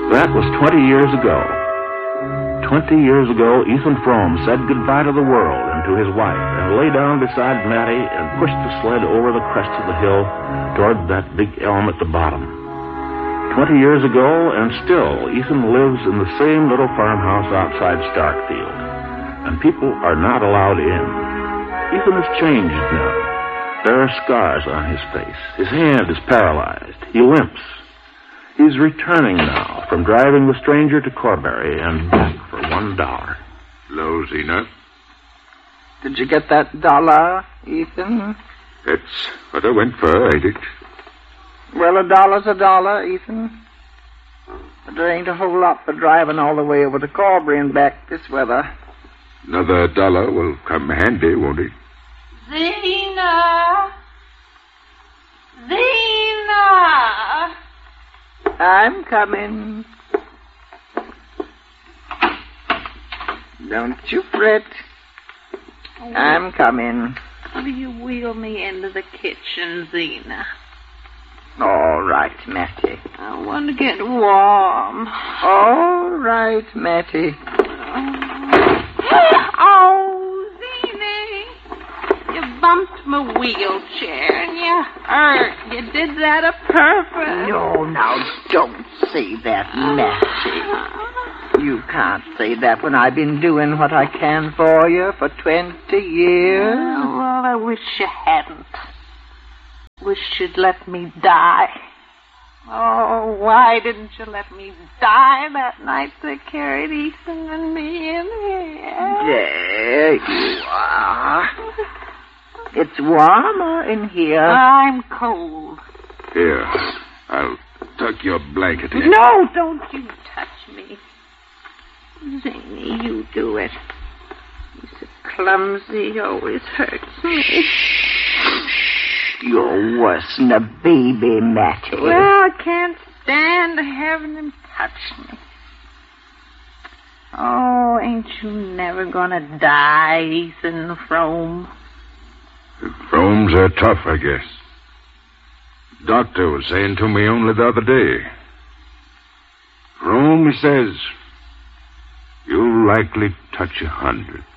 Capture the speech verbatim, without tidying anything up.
That was twenty years ago. Twenty years ago, Ethan Frome said goodbye to the world and to his wife and lay down beside Mattie and pushed the sled over the crest of the hill toward that big elm at the bottom. Twenty years ago, and still, Ethan lives in the same little farmhouse outside Starkfield, and people are not allowed in. Ethan has changed now. There are scars on his face. His hand is paralyzed. He limps. He's returning now from driving the stranger to Corbury and back for one dollar. Hello, Zena. Did you get that dollar, Ethan? That's what I went for, ain't it? Well, a dollar's a dollar, Ethan. But there ain't a whole lot for driving all the way over to Corbury and back this weather. Another dollar will come handy, won't it? Zena! Zena! I'm coming. Don't you fret. I'm coming. Will you wheel me into the kitchen, Zena? All right, Mattie. I want to get warm. All right, Mattie. Oh, Zena. You bumped my wheelchair and you hurt. You did that a purpose. No, now, don't say that, Mattie. You can't say that when I've been doing what I can for you for twenty years. Oh, well, I wish you hadn't. Wish you'd let me die. Oh, why didn't you let me die that night they carried Ethan and me in here? There you are. It's warmer in here. I'm cold. Here, I'll tuck your blanket in. No, don't you touch me. Zany, you do it. You're so clumsy, you always hurts me. You're worse than a baby, Mattie. Well, I can't stand having him touch me. Oh, ain't you never gonna die, Ethan Frome? The Fromes are tough, I guess. Doctor was saying to me only the other day. Frome, he says, you'll likely touch a hundred.